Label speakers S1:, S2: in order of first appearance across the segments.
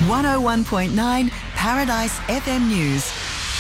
S1: 101.9 Paradise FM News.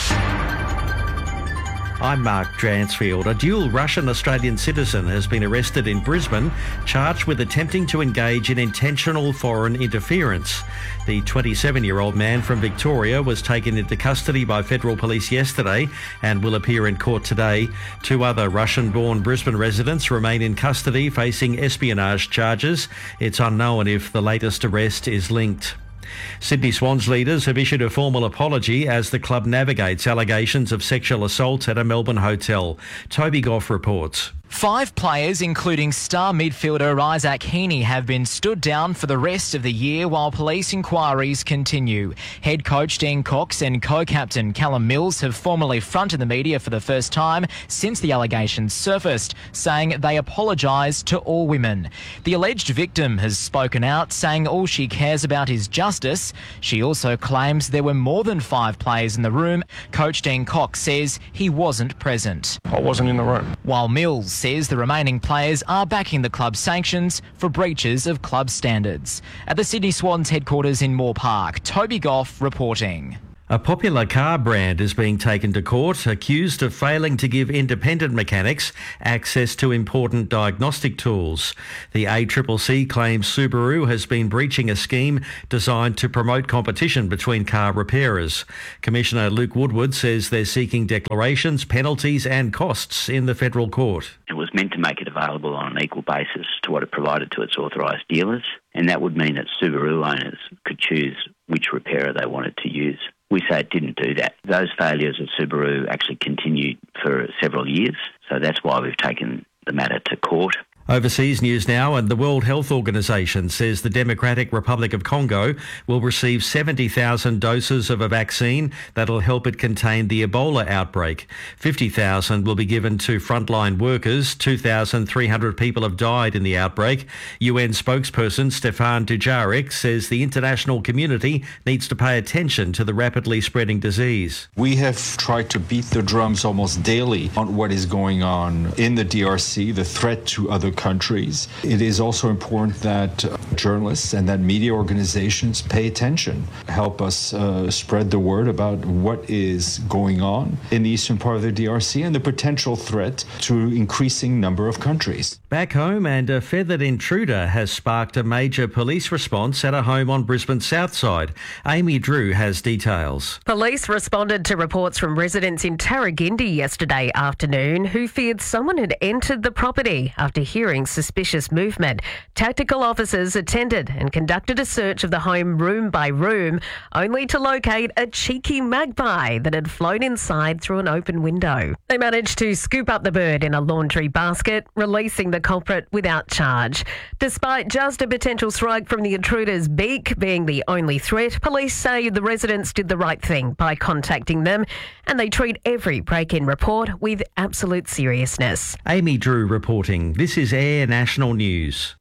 S2: I'm Mark Dransfield. A dual Russian-Australian citizen has been arrested in Brisbane, charged with attempting to engage in intentional foreign interference. The 27-year-old man from Victoria was taken into custody by federal police yesterday and will appear in court today. Two other Russian-born Brisbane residents remain in custody facing espionage charges. It's unknown if the latest arrest is linked. Sydney Swans leaders have issued a formal apology as the club navigates allegations of sexual assault at a Melbourne hotel. Toby Goff reports.
S3: 5 players, including star midfielder Isaac Heaney, have been stood down for the rest of the year while police inquiries continue. Head coach Dean Cox and co-captain Callum Mills have formally fronted the media for the first time since the allegations surfaced, saying they apologise to all women. The alleged victim has spoken out, saying all she cares about is justice. She also claims there were more than 5 players in the room. Coach Dean Cox says he wasn't present.
S4: I wasn't in the room.
S3: While Mills says the remaining players are backing the club's sanctions for breaches of club standards. At the Sydney Swans headquarters in Moore Park, Toby Goff reporting.
S2: A popular car brand is being taken to court, accused of failing to give independent mechanics access to important diagnostic tools. The ACCC claims Subaru has been breaching a scheme designed to promote competition between car repairers. Commissioner Luke Woodward says they're seeking declarations, penalties and costs in the federal court.
S5: It was meant to make it available on an equal basis to what it provided to its authorised dealers, and that would mean that Subaru owners could choose which repairer they wanted to use. We say it didn't do that. Those failures of Subaru actually continued for several years, so that's why we've taken the matter to court.
S2: Overseas news now, and the World Health Organization says the Democratic Republic of Congo will receive 70,000 doses of a vaccine that'll help it contain the Ebola outbreak. 50,000 will be given to frontline workers. 2,300 people have died in the outbreak. UN spokesperson Stéphane Dujarric says the international community needs to pay attention to the rapidly spreading disease.
S6: We have tried to beat the drums almost daily on what is going on in the DRC, the threat to other countries. It is also important that journalists and that media organizations pay attention, help us spread the word about what is going on in the eastern part of the DRC and the potential threat to increasing number of countries.
S2: Back home, and a feathered intruder has sparked a major police response at a home on Brisbane's south side. Amy Drew has details.
S7: Police responded to reports from residents in Tarragindi yesterday afternoon who feared someone had entered the property after hearing suspicious movement. Tactical officers attended and conducted a search of the home room by room, only to locate a cheeky magpie that had flown inside through an open window. They managed to scoop up the bird in a laundry basket, releasing the culprit without charge. Despite just a potential strike from the intruder's beak being the only threat, police say the residents did the right thing by contacting them, and they treat every break-in report with absolute seriousness.
S2: Amy Drew reporting. This is Air National News.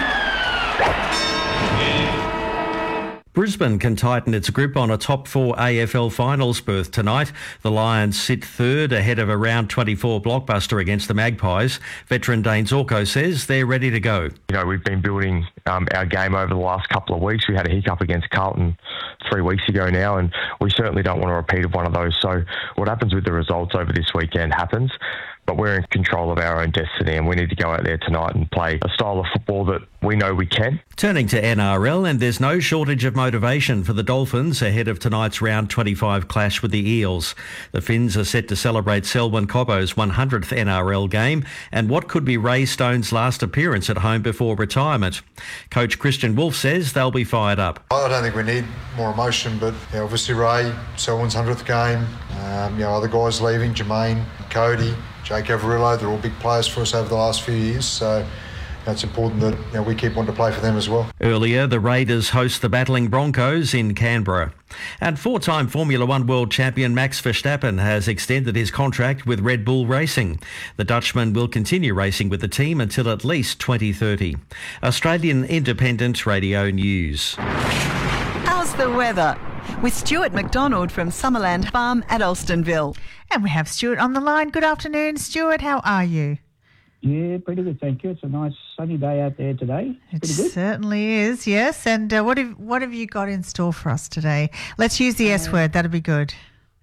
S2: Brisbane can tighten its grip on a top 4 AFL finals berth tonight. The Lions sit third ahead of a round 24 blockbuster against the Magpies. Veteran Dane Zorko says they're ready to go.
S4: You know, we've been building our game over the last couple of weeks. We had a hiccup against Carlton 3 weeks ago now, and we certainly don't want a repeat of one of those. So what happens with the results over this weekend happens. But we're in control of our own destiny, and we need to go out there tonight and play a style of football that we know we can.
S2: Turning to NRL, and there's no shortage of motivation for the Dolphins ahead of tonight's round 25 clash with the Eels. The Finns are set to celebrate Selwyn Cobbo's 100th NRL game and what could be Ray Stone's last appearance at home before retirement. Coach Christian Wolf says they'll be fired up.
S8: I don't think we need more emotion, but obviously Ray, Selwyn's 100th game, other guys leaving, Jermaine, Cody, Jake Averillo, they're all big players for us over the last few years, so it's important that we keep wanting to play for them as well.
S2: Earlier, the Raiders host the battling Broncos in Canberra. And 4-time Formula One world champion Max Verstappen has extended his contract with Red Bull Racing. The Dutchman will continue racing with the team until at least 2030. Australian Independent Radio News.
S1: How's the weather? With Stuart McDonald from Summerland Farm at Alstonville.
S9: And we have Stuart on the line. Good afternoon, Stuart. How are you? Yeah, pretty good, thank you. It's a nice sunny day out there today.
S10: It
S9: Pretty good.
S10: certainly is, yes. And what have you got in store for us today? Let's use the S word. That'll be good.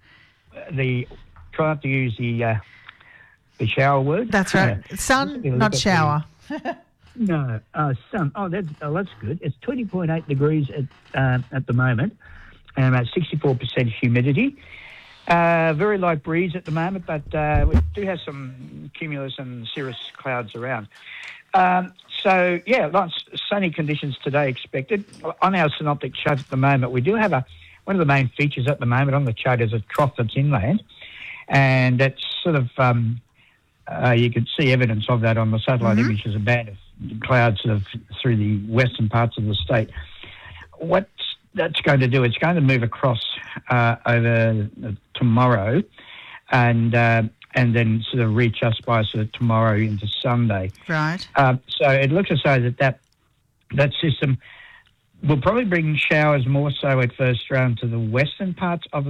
S9: Try not to use the shower word.
S10: That's right. Sun, not shower.
S9: No, sun. Oh, that's good. It's 20.8 degrees at the moment, and about 64% humidity. Very light breeze at the moment, but we do have some cumulus and cirrus clouds around. So, lots of sunny conditions today expected. On our synoptic chart at the moment, we do have one of the main features at the moment on the chart is a trough that's inland, and that's sort of, you can see evidence of that on the satellite images, a band of clouds sort of through the western parts of the state. What that's going to do, it's going to move across over tomorrow and then sort of reach us by sort of tomorrow into Sunday.
S10: Right.
S9: So it looks as though that system will probably bring showers more so at first round to the western parts of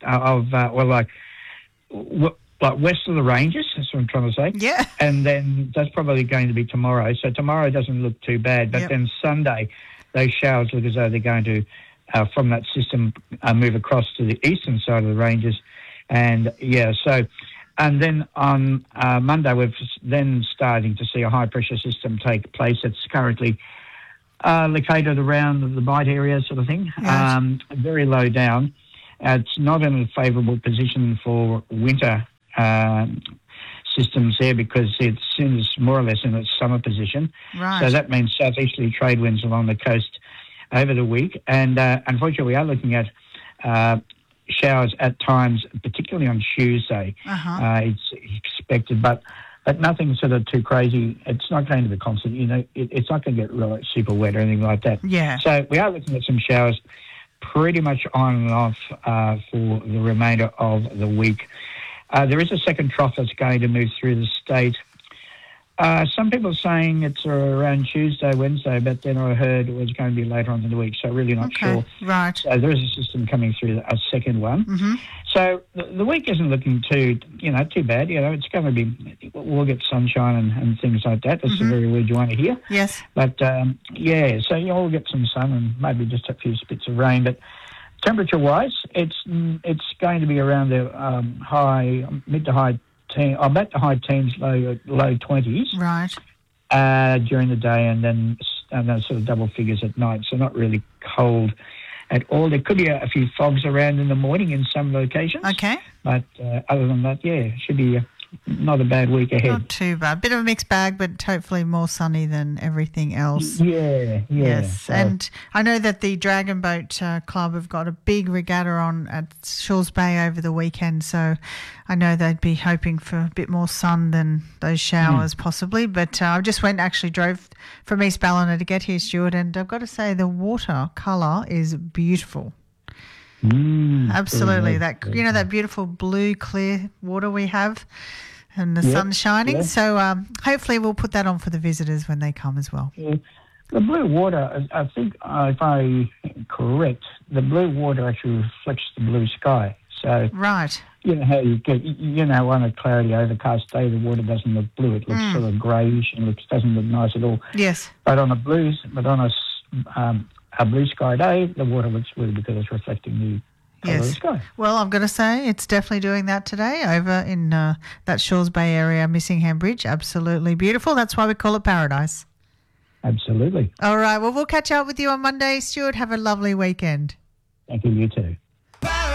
S9: like west of the ranges, that's what I'm trying to say.
S10: Yeah.
S9: And then that's probably going to be tomorrow. So tomorrow doesn't look too bad, but then Sunday, those showers look as though they're going to, from that system, move across to the eastern side of the ranges. And then on Monday, we're then starting to see a high pressure system take place. It's currently located around the Bight area sort of thing, very low down. It's not in a favourable position for winter systems there because it's more or less in its summer position.
S10: Right.
S9: So that means southeasterly trade winds along the coast over the week. And unfortunately, we are looking at showers at times, particularly on Tuesday. It's expected, but nothing sort of too crazy. It's not going to be constant. It's not going to get really super wet or anything like that.
S10: Yeah.
S9: So we are looking at some showers pretty much on and off for the remainder of the week. There is a second trough that's going to move through the state. Some people are saying it's around Tuesday, Wednesday, but then I heard it was going to be later on in the week, so really not sure.
S10: Right.
S9: So there is a system coming through, a second one.
S10: Mm-hmm.
S9: So the week isn't looking too bad. It's going to be, we'll get sunshine and things like that. That's the very word you want to hear.
S10: Yes.
S9: But, so we'll get some sun and maybe just a few spits of rain. But temperature-wise, it's going to be around the mid to high teens, about the high teens, low 20s.
S10: Right.
S9: During the day, and then sort of double figures at night. So not really cold at all. There could be a few fogs around in the morning in some locations.
S10: Okay.
S9: But other than that, it should be not a bad week ahead.
S10: Not too bad. Bit of a mixed bag, but hopefully more sunny than everything else.
S9: Yeah.
S10: Yes,
S9: So,
S10: and I know that the Dragon Boat Club have got a big regatta on at Shaw's Bay over the weekend, so I know they'd be hoping for a bit more sun than those showers possibly. But I drove from East Ballina to get here, Stuart, and I've got to say the water colour is beautiful. Absolutely. That beautiful blue clear water we have and the sun shining.
S9: Yeah.
S10: So hopefully we'll put that on for the visitors when they come as well.
S9: Yeah. The blue water, I think, if I'm correct, the blue water actually reflects the blue sky. So
S10: right.
S9: You know how you get, on a cloudy, overcast day, the water doesn't look blue. It looks sort of greyish and doesn't look nice at all.
S10: Yes.
S9: But on a blue sky day, the water looks blue because it's reflecting the colour of the sky.
S10: Well, I'm going to say it's definitely doing that today over in that Shaw's Bay area, Missingham Bridge. Absolutely beautiful. That's why we call it paradise.
S9: Absolutely.
S10: All right. Well, we'll catch up with you on Monday, Stuart. Have a lovely weekend.
S9: Thank you. You too.